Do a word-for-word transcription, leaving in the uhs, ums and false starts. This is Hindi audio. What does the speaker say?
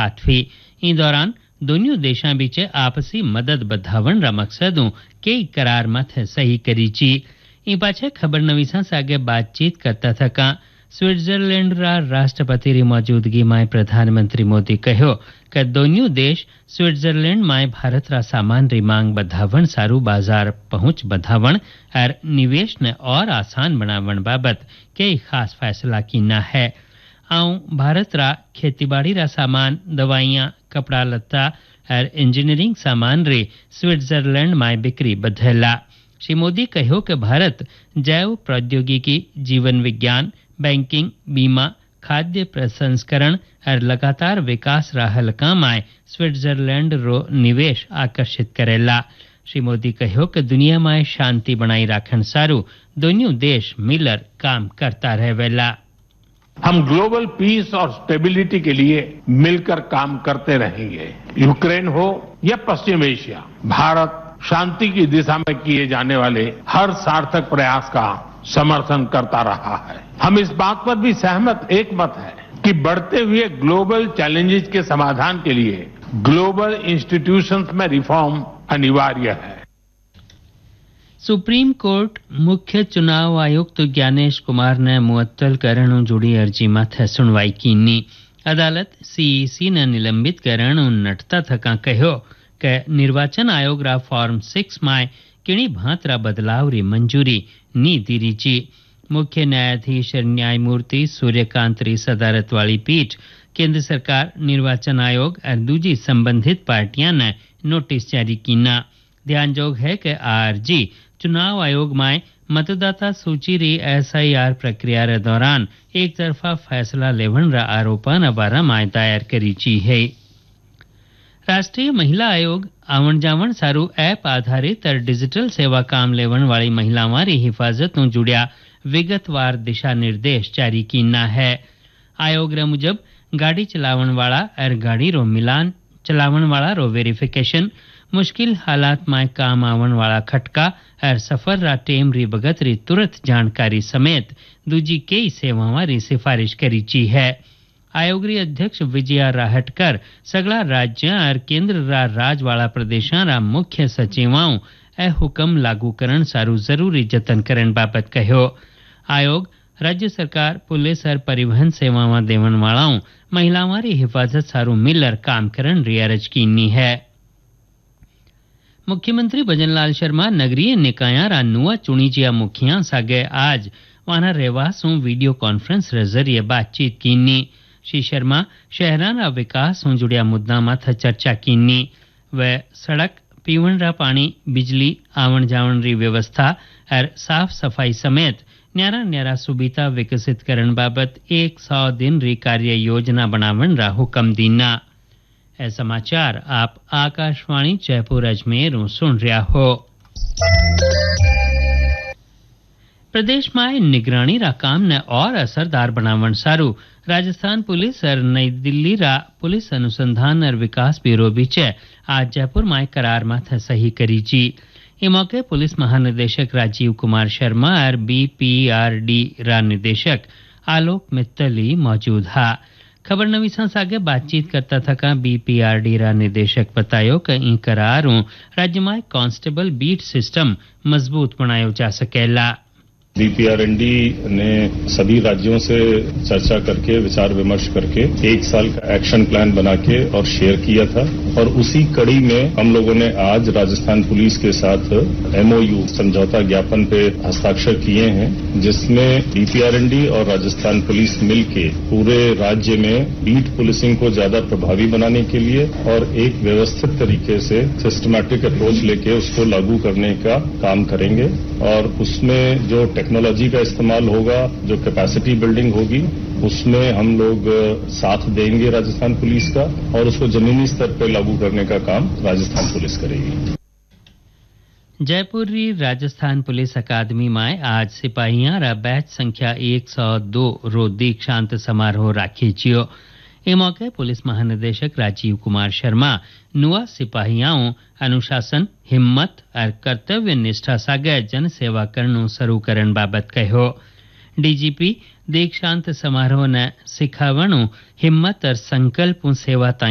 मुलाकात हुई। इन दौरान दोनों देशों बीच आपसी मदद बढ़ावन रा मकसदों कई करार मथ सही करी ची। इन पाछे खबर नवीसा से आगे बातचीत करता थका स्विट्जरलैंड रा राष्ट्रपति री मौजूदगी में प्रधानमंत्री मोदी कहो कि दोनों देश स्विट्जरलैंड में भारत रा सामान री मांग बढ़ावन सारू बाजार पहुंच बढ़ावन और निवेश ने और आसान बनावन बाबत कई खास फैसला कीना है। आऊं भारत रा खेतीबाड़ी रा सामान, दवाइयां, कपड़ा लत्ता और इंजीनियरिंग सामान रे स्विट्जरलैंड में बिक्री बढ़ेला। श्री मोदी कहो कि भारत जैव प्रौद्योगिकी, जीवन विज्ञान, बैंकिंग, बीमा, खाद्य प्रसंस्करण और लगातार विकास राहल में स्विट्जरलैंड रो निवेश आकर्षित करेला। श्री मोदी कहो कि दुनिया में शांति बनाई राखन सारू दोनों देश मिलर काम करता रहेला। हम ग्लोबल पीस और स्टेबिलिटी के लिए मिलकर काम करते रहेंगे। यूक्रेन हो या पश्चिम एशिया, भारत शांति की दिशा में किए जाने वाले हर सार्थक प्रयास का समर्थन करता रहा है। हम इस बात पर भी सहमत एक मत है कि बढ़ते हुए ग्लोबल चैलेंजेस के समाधान के लिए ग्लोबल इंस्टीट्यूशंस में रिफॉर्म अनिवार्य है। सुप्रीम कोर्ट मुख्य चुनाव आयुक्त ज्ञानेश कुमार ने मुअत्तल करण जुड़ी अर्जी माथे सुनवाई कीनी। अदालत सीईसी ने निलंबित करण नटता थका कहो कि निर्वाचन आयोग रा फॉर्म सिक्स में किणी भांतरा बदलाव री मंजूरी नी दीरी ची। मुख्य न्यायाधीश न्यायमूर्ति सूर्यकांत री सदारत वाली पीठ केंद्र सरकार, निर्वाचन आयोग और दूजी संबंधित पार्टियां ने नोटिस जारी कीना। ध्यानजोग है कि आरजी चुनाव आयोग में मतदाता सूची री एसआईआर प्रक्रिया रे दौरान एक तरफा फैसला लेवन रा आरोपन अबारा में दायर करी ची है। राष्ट्रीय महिला आयोग आवण जावण सारू ऐप आधारित और डिजिटल सेवा काम लेवन वाली महिलावां री हिफाजत नु जुड़िया विगतवार दिशा निर्देश जारी कीना है। आयोग रे मुजब गाड़ी चलावण वाला और गाड़ी रो मिलान चलावण वाला रो वेरिफिकेशन, मुश्किल हालात में काम आवण वाला खटका और सफर रा टेम री बगत री तुरंत जानकारी समेत दूजी कई सेवावां री सिफारिश करी ची है। आयोग री अध्यक्ष विजया राहटकर सगला राज्य और केंद्र रा राज वाला प्रदेशा रा मुख्य सचिवाओं ए हुक्म लागू करण सारू जरूरी जतन करण बाबत कहो। आयोग राज्य सरकार, पुलिस और परिवहन सेवावां देवन वालाओं महिलावां री हिफाजत सारू मिलर काम करण री अर्ज कीनी है। मुख्यमंत्री भजनलाल शर्मा नगरीय निकाया रा नुआ चुणीजिया मुखिया सागे आज वहां रहवासों वीडियो कॉन्फ्रेंस रे जरिए बातचीत कीनी। श्री शर्मा शहरा रा विकास हों जुड़िया मुद्दा माथा चर्चा कीनी। व सड़क, पीवण रा पानी, बिजली, आवण जावण री व्यवस्था और साफ सफाई समेत न्यारा न्यारा सुविधा विकसित करण बाबत एक सौ दिन री कार्य योजना बनावन रा हुक्म दीना। ए समाचार आप आकाशवाणी जयपुर अजमेर सुन रहा हो। प्रदेश में निगरानी रा काम ने और असरदार बनावन सारू राजस्थान पुलिस और नई दिल्ली रा पुलिस अनुसंधान और विकास ब्यूरो बीचे आज जयपुर में करार माथे सही करी जी। इस मौके पुलिस महानिदेशक राजीव कुमार शर्मा और बीपीआरडी रा निदेशक आलोक मित्तली मौजूद हा। खबर नवीसा से आगे बातचीत करता थका बीपीआरडी रा निदेशक बतायो कि इन करारों राज्य में कांस्टेबल बीट सिस्टम मजबूत बनायो जा सकेला। बीपीआरएनडी ने सभी राज्यों से चर्चा करके विचार विमर्श करके एक साल का एक्शन प्लान बना के और शेयर किया था और उसी कड़ी में हम लोगों ने आज राजस्थान पुलिस के साथ एमओयू समझौता ज्ञापन पे हस्ताक्षर किए हैं, जिसमें बीपीआरएनडी और राजस्थान पुलिस मिलके पूरे राज्य में बीट पुलिसिंग को ज्यादा प्रभावी बनाने के लिए और एक व्यवस्थित तरीके से सिस्टमैटिक अप्रोच लेके उसको लागू करने का काम करेंगे। और उसमें जो टेक्नोलॉजी का इस्तेमाल होगा, जो कैपेसिटी बिल्डिंग होगी, उसमें हम लोग साथ देंगे राजस्थान पुलिस का और उसको जमीनी स्तर पर लागू करने का काम राजस्थान पुलिस करेगी। जयपुर री राजस्थान पुलिस अकादमी में आज सिपाहियां रा बैच संख्या एक सौ दो रो दीक्षांत समारोह राखी जियो। इस मौके पुलिस महानिदेशक राजीव कुमार शर्मा नुआ सिपाहियाओं अनुशासन, हिम्मत और कर्तव्य निष्ठा सागे जन सेवा करनो शुरू करन बाबत कहो। डीजीपी दीक्षांत समारोह ने सिखावणु हिम्मत और संकल्प सेवा